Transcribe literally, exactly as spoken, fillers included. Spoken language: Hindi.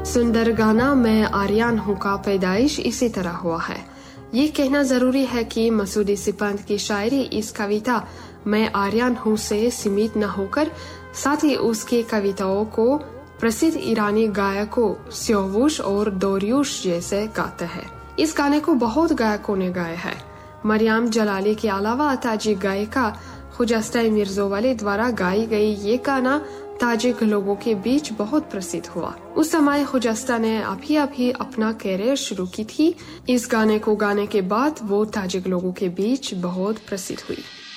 सुंदर गाना मैं आर्यन हूँ का पैदाइश इसी तरह हुआ है। ये कहना जरूरी है कि मसूदी सिपंद की शायरी इस कविता मैं आर्यन हूँ से सीमित न होकर साथ ही उसकी कविताओं को प्रसिद्ध ईरानी गायकों सियावुश और दोरियुश जैसे गाते हैं। इस गाने को बहुत गायकों ने गाया है। मरियम जलाली के अलावा ताजिक गायिका खुजस्ता मिर्ज़ोवली द्वारा गाई गई ये गाना ताजिक लोगों के बीच बहुत प्रसिद्ध हुआ। उस समय खुजस्ता ने अभी अभी अपना कैरियर शुरू की थी। इस गाने को गाने के बाद वो ताजिक लोगों के बीच बहुत प्रसिद्ध हुई।